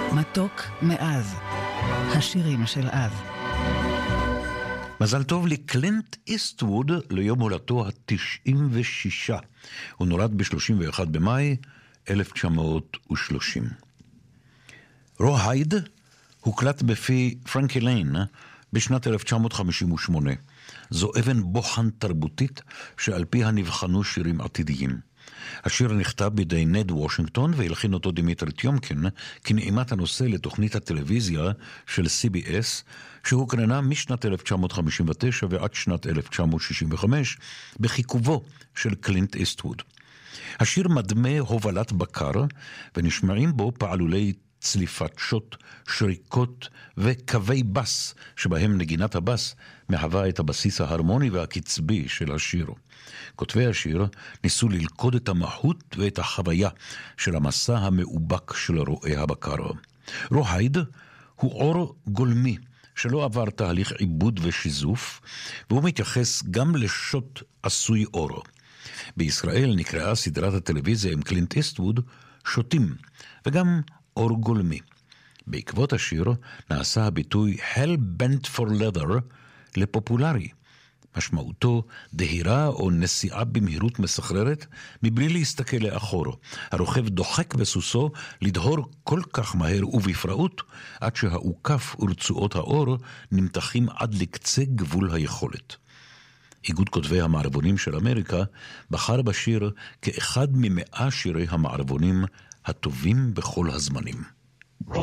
מתוק מאז, השירים של אז. מזל טוב לקלינט איסטווד ליום הולדתו ה-96. הוא נולד ב-31 במאי 1930. רוהייד הוקלט בפי פרנקי ליין בשנת 1958. זו אבן בוחן תרבותית שעל פיה נבחנו שירים עתידיים. השיר נכתב בידי נד וושינגטון והלחין אותו דימיטרי טיומקין כנעימת הנושא לתוכנית הטלוויזיה של CBS שהוקרנה משנת 1959 ועד שנת 1965 בחיכובו של קלינט איסטווד. השיר מדמה הובלת בקר ונשמעים בו פעלולי צליפת שוט, שריקות וקווי בס שבהם נגינת הבס מהווה את הבסיס ההרמוני והקצבי של השיר. כותבי השיר ניסו ללכוד את המהות ואת החוויה של המסע המאובק של רועה הבקר. רוהייד הוא אור גולמי שלא עבר תהליך עיבוד ושיזוף, והוא מתייחס גם לשוט עשוי אור. בישראל נקראה סדרת הטלוויזיה עם קלינט איסטווד שוטים, וגם אור גולמי. בעקבות השיר נעשה הביטוי Hell Bent for Leather לפופולרי. משמעותו דהירה או נסיעה במהירות מסחררת מבלי להסתכל לאחור. הרוכב דוחק בסוסו לדהור כל כך מהר ובפראות עד שהעוקף ורצועות האור נמתחים עד לקצה גבול היכולת. איגוד כותבי המערבונים של אמריקה בחר בשיר כאחד מ100 שירי המערבונים הטובים בכל הזמנים.